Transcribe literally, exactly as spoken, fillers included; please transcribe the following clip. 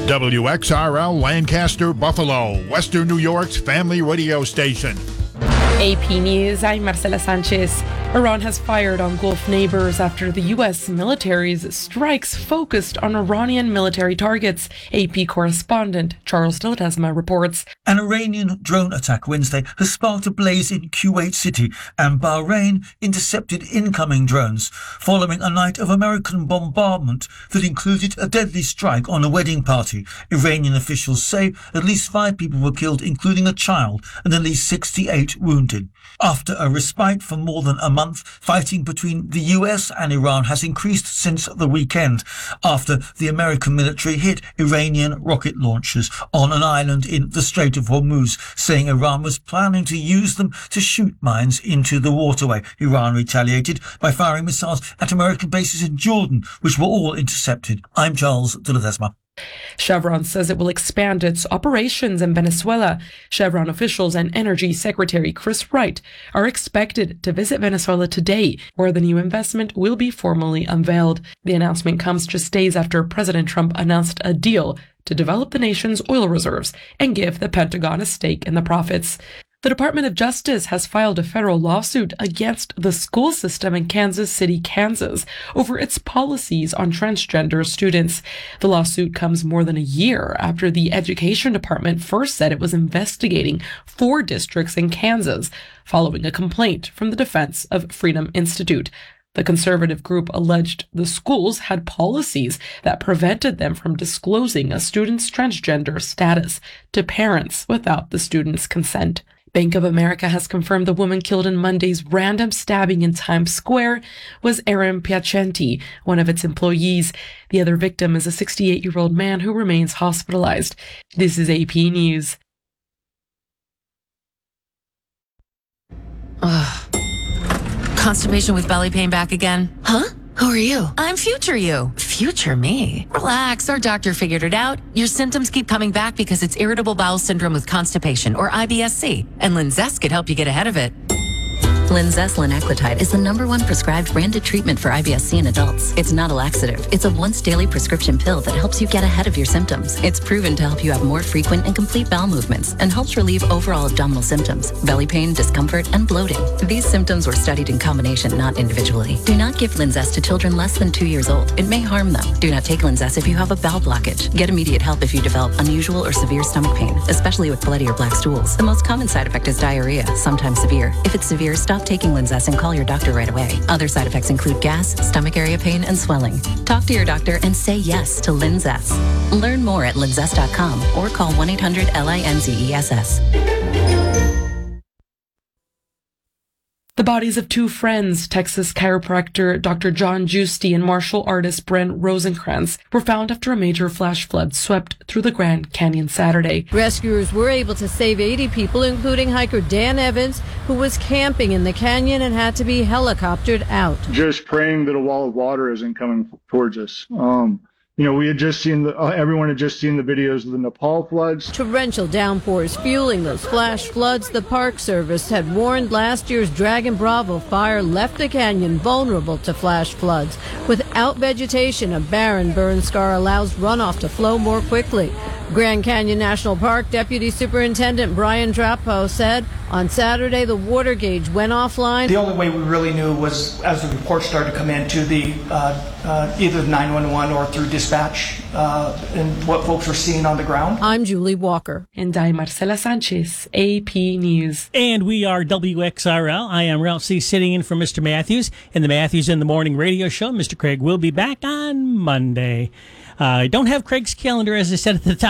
W X R L Lancaster, Buffalo, Western New York's family radio station. A P News, I'm Marcela Sanchez. Iran has fired on Gulf neighbors after the U S military's strikes focused on Iranian military targets. A P correspondent Charles de Ledesma reports. An Iranian drone attack Wednesday has sparked a blaze in Kuwait City, and Bahrain intercepted incoming drones following a night of American bombardment that included a deadly strike on a wedding party. Iranian officials say at least five people were killed, including a child, and at least sixty-eight wounded. After a respite for more than a month, fighting between the U S and Iran has increased since the weekend after the American military hit Iranian rocket launchers on an island in the Strait of Hormuz, saying Iran was planning to use them to shoot mines into the waterway. Iran retaliated by firing missiles at American bases in Jordan, which were all intercepted. I'm Charles de Ledesma. Chevron says it will expand its operations in Venezuela. Chevron officials and Energy Secretary Chris Wright are expected to visit Venezuela today, where the new investment will be formally unveiled. The announcement comes just days after President Trump announced a deal to develop the nation's oil reserves and give the Pentagon a stake in the profits. The Department of Justice has filed a federal lawsuit against the school system in Kansas City, Kansas, over its policies on transgender students. The lawsuit comes more than a year after the Education Department first said it was investigating four districts in Kansas, following a complaint from the Defense of Freedom Institute. The conservative group alleged the schools had policies that prevented them from disclosing a student's transgender status to parents without the student's consent. Bank of America has confirmed the woman killed in Monday's random stabbing in Times Square was Aaron Piacenti, one of its employees. The other victim is a sixty-eight-year-old man who remains hospitalized. This is A P News. Ugh. Constipation with belly pain back again? Huh? Who are you? I'm future you. Future me? Relax, our doctor figured it out. Your symptoms keep coming back because it's irritable bowel syndrome with constipation, or I B S C, and Linzess could help you get ahead of it. Linzess linaclotide is the number one prescribed branded treatment for I B S C in adults. It's not a laxative. It's a once-daily prescription pill that helps you get ahead of your symptoms. It's proven to help you have more frequent and complete bowel movements and helps relieve overall abdominal symptoms, belly pain, discomfort, and bloating. These symptoms were studied in combination, not individually. Do not give Linzess to children less than two years old. It may harm them. Do not take Linzess if you have a bowel blockage. Get immediate help if you develop unusual or severe stomach pain, especially with bloody or black stools. The most common side effect is diarrhea, sometimes severe. If it's severe, stop taking Linzess and call your doctor right away. Other side effects include gas, stomach area pain, and swelling. Talk to your doctor and say yes to Linzess. Learn more at linzess dot com or call one eight hundred L I N Z E S S. The bodies of two friends, Texas chiropractor Doctor John Giusti and martial artist Brent Rosenkrantz, were found after a major flash flood swept through the Grand Canyon Saturday. Rescuers were able to save eighty people, including hiker Dan Evans, who was camping in the canyon and had to be helicoptered out. Just praying that a wall of water isn't coming towards us. Um, You know, we had just seen, the, uh, everyone had just seen the videos of the Nepal floods. Torrential downpours fueling those flash floods. The Park Service had warned last year's Dragon Bravo fire left the canyon vulnerable to flash floods. Without vegetation, a barren burn scar allows runoff to flow more quickly. Grand Canyon National Park Deputy Superintendent Brian Drapo said on Saturday the water gauge went offline. The only way we really knew was as the reports started to come in to the uh, uh, either nine one one or through dispatch uh, and what folks were seeing on the ground. I'm Julie Walker. And I'm Marcela Sanchez, A P News. And we are W X R L. I am Ralph C. sitting in for Mister Matthews in the Matthews in the Morning radio show. Mister Craig will be back on Monday. I uh, don't have Craig's calendar, as I said at the top.